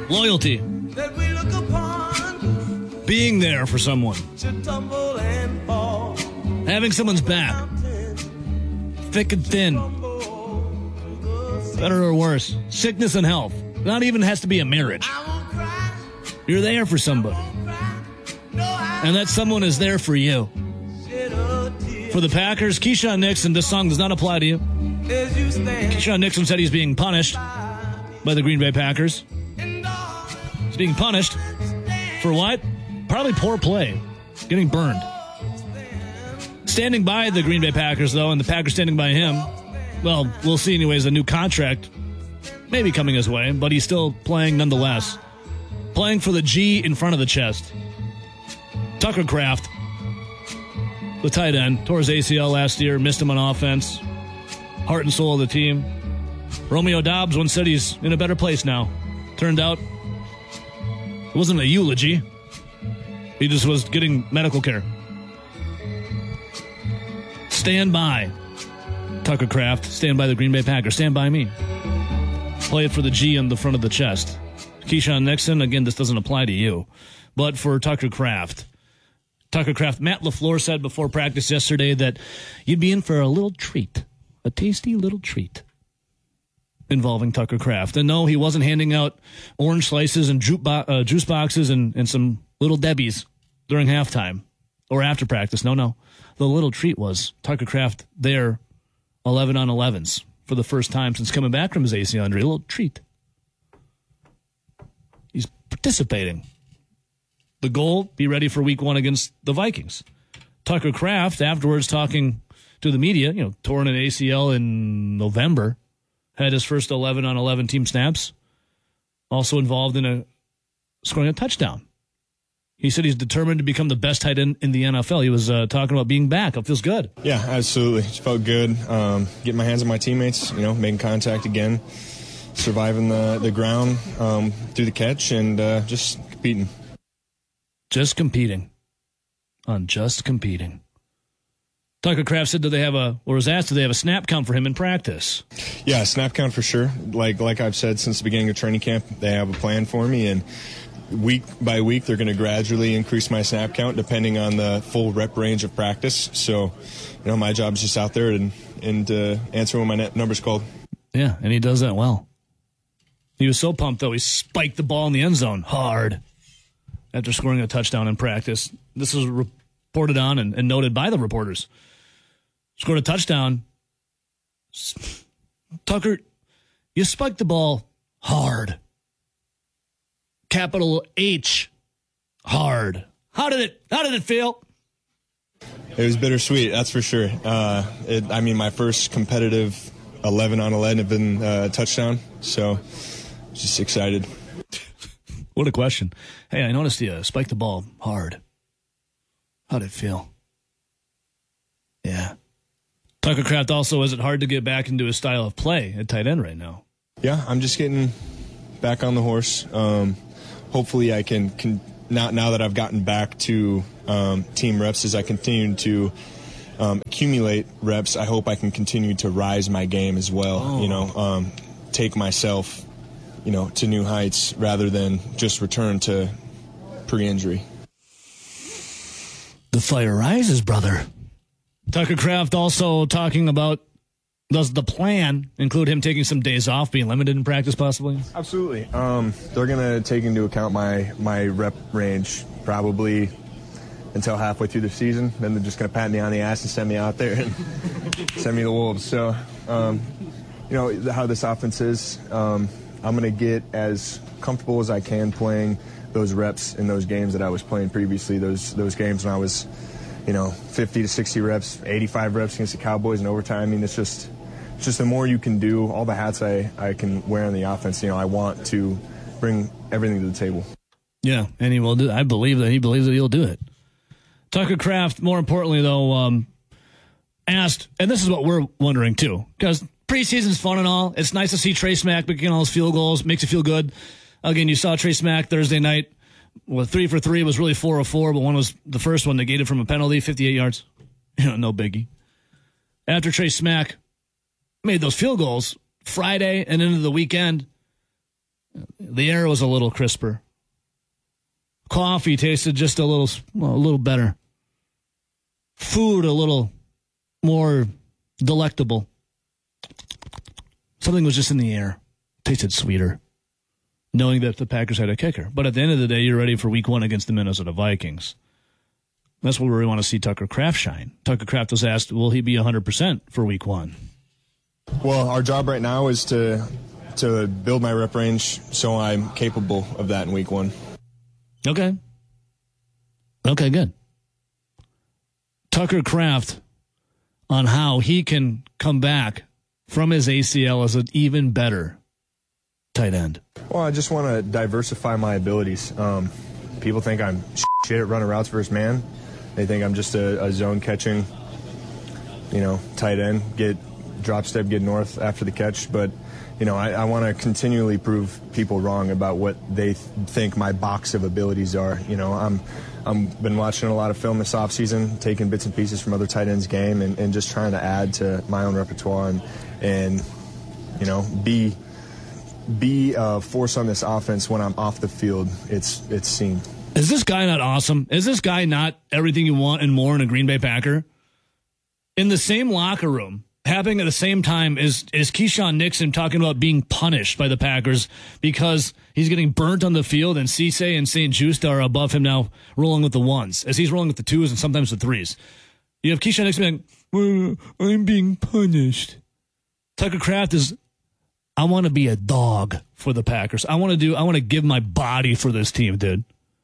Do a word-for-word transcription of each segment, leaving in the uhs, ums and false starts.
Loyalty. Being there for someone. Having someone's back. Thick and thin. Better or worse. Sickness and health. Not even has to be a marriage. You're there for somebody. And that someone is there for you. For the Packers, Keyshawn Nixon, this song does not apply to you. Keyshawn Nixon said he's being punished by the Green Bay Packers. He's being punished for what? Probably poor play. Getting burned. Standing by the Green Bay Packers, though, and the Packers standing by him, well, we'll see anyways, a new contract maybe coming his way, but he's still playing nonetheless. Playing for the G in front of the chest. Tucker Kraft, the tight end, tore his A C L last year, missed him on offense. Heart and soul of the team. Romeo Dobbs once said he's in a better place now. Turned out it wasn't a eulogy. He just was getting medical care. Stand by Tucker Kraft. Stand by the Green Bay Packers. Stand by me. Play it for the G on the front of the chest. Keyshawn Nixon, again, this doesn't apply to you. But for Tucker Kraft. Tucker Kraft, Matt LaFleur said before practice yesterday that you'd be in for a little treat. A tasty little treat. Involving Tucker Kraft. And no, he wasn't handing out orange slices and ju- bo- uh, juice boxes and, and some Little Debbies during halftime or after practice. No, no. The little treat was Tucker Kraft there, eleven on elevens for the first time since coming back from his A C L injury. A little treat. He's participating. The goal, be ready for week one against the Vikings. Tucker Kraft, afterwards talking to the media, you know, torn an A C L in November, had his first eleven on eleven team snaps, also involved in a scoring a touchdown. He said he's determined to become the best tight end in the N F L. He was uh, talking about being back. It feels good. Yeah, absolutely. It felt good. Um, getting my hands on my teammates, you know, making contact again, surviving the, the ground um, through the catch, and uh, just competing. Just competing. On just competing. Tucker Kraft said that they have a, or was asked, do they have a snap count for him in practice? Yeah, snap count for sure. Like like I've said since the beginning of training camp, they have a plan for me, and week by week, they're going to gradually increase my snap count depending on the full rep range of practice. So, you know, my job is just out there and, and uh, answer when my net number's called. Yeah, and he does that well. He was so pumped, though, he spiked the ball in the end zone hard after scoring a touchdown in practice. This was reported on and, and noted by the reporters. Scored a touchdown. Tucker, you spiked the ball hard. Capital H, hard. How did it? How did it feel? It was bittersweet, that's for sure. Uh, it, I mean, my first competitive eleven on eleven had been uh, a touchdown, so just excited. What a question! Hey, I noticed you spiked the ball hard. How did it feel? Yeah. Tucker Kraft also, is it hard to get back into his style of play at tight end right now? Yeah, I'm just getting back on the horse. Um, hopefully I can, can now, now that I've gotten back to um, team reps, as I continue to um, accumulate reps, I hope I can continue to rise my game as well. Oh. You know, um, take myself, you know, to new heights rather than just return to pre-injury. The fire rises, brother. Tucker Kraft also talking about, does the plan include him taking some days off, being limited in practice possibly? Absolutely. Um, they're going to take into account my, my rep range probably until halfway through the season. Then they're just going to pat me on the ass and send me out there and send me the wolves. So, um, you know, how this offense is, um, I'm going to get as comfortable as I can playing those reps in those games that I was playing previously, those those games when I was, you know, fifty to sixty reps, eighty-five reps against the Cowboys in overtime. I mean, it's just it's just the more you can do, all the hats I, I can wear on the offense, you know, I want to bring everything to the table. Yeah, and he will do. I believe that he believes that he'll do it. Tucker Kraft, more importantly, though, um, asked, and this is what we're wondering, too, because preseason's fun and all. It's nice to see Trey Smack making all his field goals. Makes you feel good. Again, you saw Trey Smack Thursday night. Well, three for three was really four of four, but one was the first one negated from a penalty, fifty-eight yards. You know, no biggie. After Trey Smack made those field goals Friday and into the weekend, The air was a little crisper. Coffee tasted just a little, well, a little better. Food a little more delectable. Something was just in the air. Tasted sweeter. Knowing that the Packers had a kicker. But at the end of the day, you're ready for week one against the Minnesota Vikings. That's where we want to see Tucker Kraft shine. Tucker Kraft was asked, will he be one hundred percent for week one? Well, our job right now is to to build my rep range so I'm capable of that in week one. Okay. Okay, good. Tucker Kraft on how he can come back from his A C L as an even better tight end. Well, I just want to diversify my abilities. Um, people think I'm shit at running routes versus man. They think I'm just a, a zone catching, you know, tight end, get drop step, get north after the catch. But, you know, I, I want to continually prove people wrong about what they th- think my box of abilities are. You know, I'm I'm been watching a lot of film this offseason, taking bits and pieces from other tight ends' game, and, and just trying to add to my own repertoire and, and you know, be be a force on this offense when I'm off the field. It's it's seen. Is this guy not awesome? Is this guy not everything you want and more in a Green Bay Packer? In the same locker room, happening at the same time is is Keyshawn Nixon talking about being punished by the Packers because he's getting burnt on the field, and Cisse and Saint Just are above him now, rolling with the ones as he's rolling with the twos and sometimes the threes. You have Keyshawn Nixon being, well, I'm being punished. Tucker Kraft is, I want to be a dog for the Packers. I want to do. I want to give my body for this team, dude.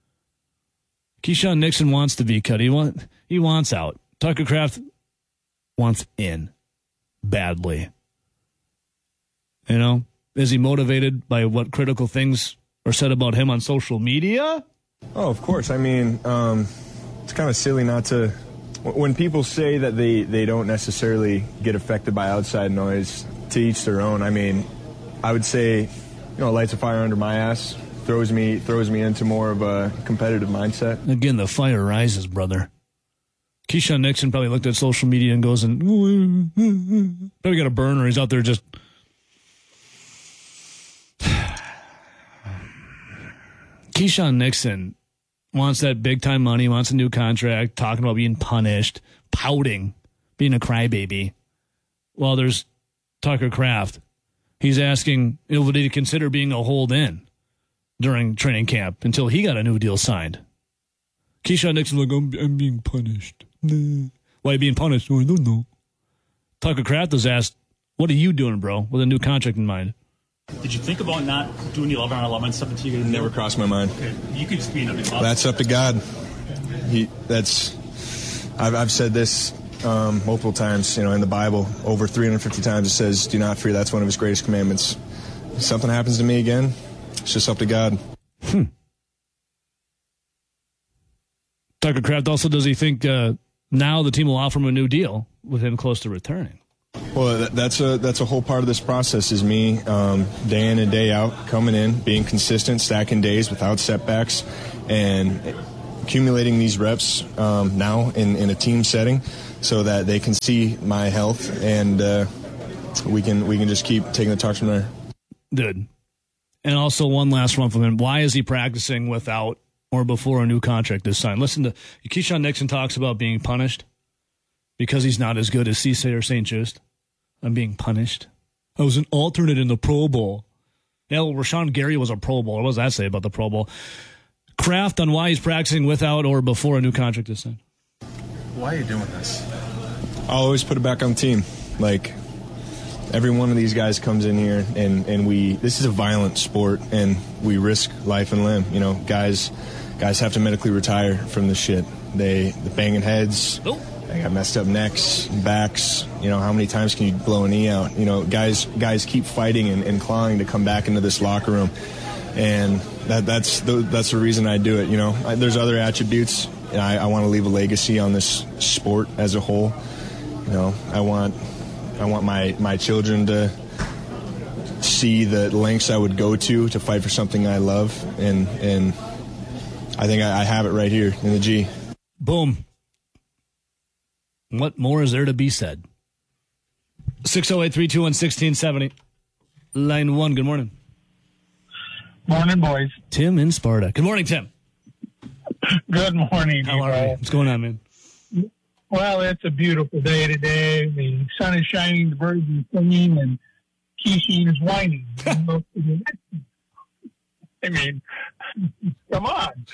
Keyshawn Nixon wants to be cut. He want, he wants out. Tucker Kraft wants in badly. You know, is he motivated by what critical things are said about him on social media? Oh, of course. I mean, um, it's kind of silly not to. When people say that they, they don't necessarily get affected by outside noise, to each their own. I mean, I would say, you know, lights a fire under my ass. Throws me throws me into more of a competitive mindset. Again, the fire rises, brother. Keyshawn Nixon probably looked at social media and goes and probably got a burner. He's out there just Keyshawn Nixon wants that big time money, wants a new contract, talking about being punished, pouting, being a crybaby. While there's Tucker Kraft, he's asking, would he consider being a hold in during training camp until he got a new deal signed. Keyshawn Nixon's like, I'm, I'm being punished. Nah. Why are you being punished? Oh, I don't know. Tucker Kraft was asked, what are you doing, bro, with a new contract in mind? Did you think about not doing the eleven on eleven stuff until you get a Never crossed my mind. Okay. You could just be in a big box. That's up to God. He, that's, I've, I've said this um, multiple times, you know, in the Bible, over three hundred fifty times it says, do not fear. That's one of his greatest commandments. If something happens to me again, it's just up to God. Hmm. Tucker Kraft also, does he think uh, now the team will offer him a new deal with him close to returning? Well, that's a that's a whole part of this process is me um, day in and day out coming in, being consistent, stacking days without setbacks, and accumulating these reps um, now in, in a team setting so that they can see my health and uh, we can we can just keep taking the talks from there. Good. And also one last one from him. Why is he practicing without or before a new contract is signed? Listen to Keyshawn Nixon talks about being punished because he's not as good as Cisse or Saint Just. I'm being punished. I was an alternate in the Pro Bowl. Yeah, well, Rashawn Gary was a Pro Bowler. What does that say about the Pro Bowl? Kraft on why he's practicing without or before a new contract is signed. Why are you doing this? I'll always put it back on the team. Like, every one of these guys comes in here, and, and we, this is a violent sport, and we risk life and limb. You know, guys guys have to medically retire from this shit. They, the banging heads, Nope. they got messed up necks, backs. You know, how many times can you blow a knee out? You know, guys guys keep fighting and, and clawing to come back into this locker room. And that that's the, that's the reason I do it. You know, I, there's other attributes. I, I want to leave a legacy on this sport as a whole. You know, I want I want my, my children to see the lengths I would go to to fight for something I love, and and I think I, I have it right here in the G. Boom. What more is there to be said? six oh eight, three two one, one six seven zero. Line one, good morning. Morning, boys. Tim in Sparta. Good morning, Tim. Good morning. How are you? What's going on, man? Well, it's a beautiful day today. The sun is shining, the birds are singing, and Keisha is whining. I mean, come on.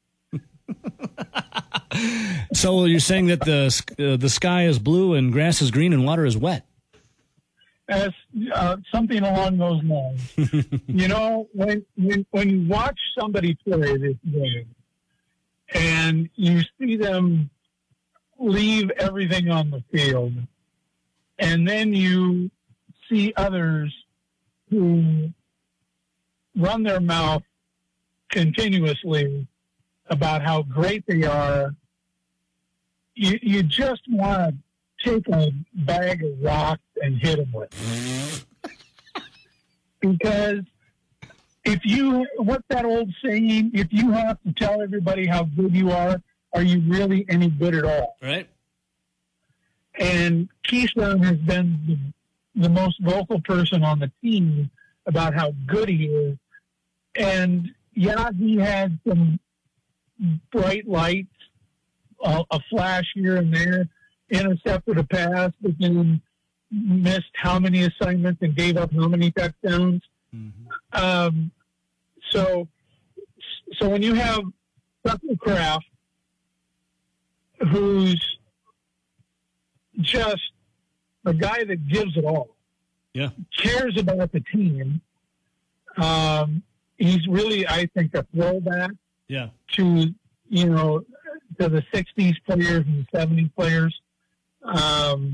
So you're saying that the uh, the sky is blue and grass is green and water is wet? As uh, something along those lines. You know, when, when when you watch somebody play this game and you see them leave everything on the field, and then you see others who run their mouth continuously about how great they are, you, you just want to take a bag of rocks and hit them with. Because if you, what's that old saying? If you have to tell everybody how good you are, are you really any good at all? Right. And Keyshawn has been the, the most vocal person on the team about how good he is. And yeah, he had some bright lights, uh, a flash here and there, intercepted a pass, but then missed how many assignments and gave up how many touchdowns. Mm-hmm. Um, so, so when you have Tucker Kraft, who's just a guy that gives it all, yeah, cares about the team. Um, he's really, I think, a throwback. Yeah. To, you know, to the sixties players and the seventies players, um,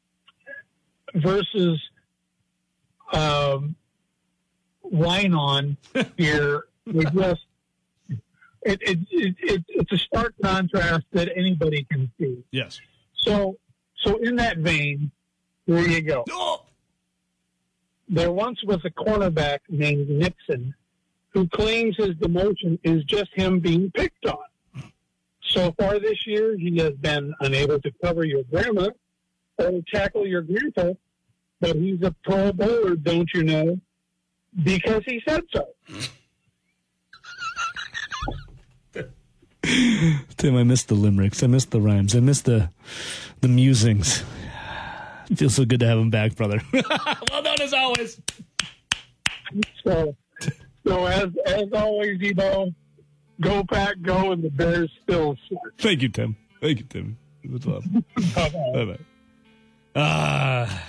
versus um, Line on here. We just it, it, it, it it's a stark contrast that anybody can see. Yes. So so in that vein, here you go. Oh! There once was a cornerback named Nixon who claims his demotion is just him being picked on. So far this year, he has been unable to cover your grandma or tackle your grandpa, but he's a pro bowler, don't you know, because he said so. Tim, I missed the limericks. I missed the rhymes. I missed the the musings. It feels so good to have him back, brother. Well done, as always. So... So as as always, you know, go Pack, go, and the Bears still suck. Thank you, Tim. Thank you, Tim. What's up? Bye-bye. Bye-bye. Ah,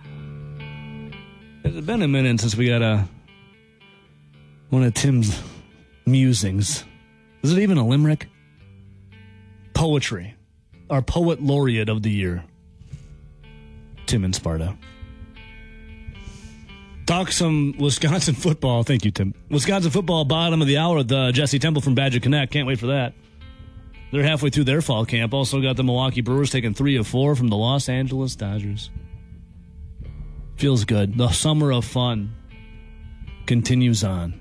it's been a minute since we got a one of Tim's musings. Is it even a limerick? Poetry. Our poet laureate of the year, Tim in Sparta. Talk some Wisconsin football. Thank you, Tim. Wisconsin football, bottom of the hour with uh, Jesse Temple from Badger Connect. Can't wait for that. They're halfway through their fall camp. Also got the Milwaukee Brewers taking three of four from the Los Angeles Dodgers. Feels good. The summer of fun continues on.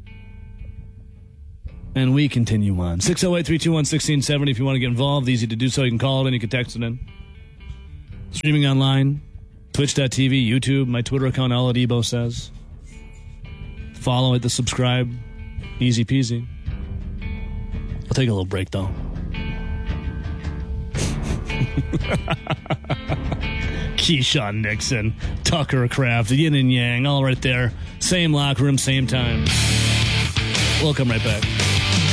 And we continue on. six oh eight, three two one, one six seven zero if you want to get involved. Easy to do so. You can call it in. You can text it in. Streaming online. Twitch dot T V, YouTube, my Twitter account, Aladibo says. Follow it, the subscribe. Easy peasy. I'll take a little break, though. Keyshawn Nixon, Tucker Kraft, yin and yang, all right there. Same locker room, same time. We'll come right back.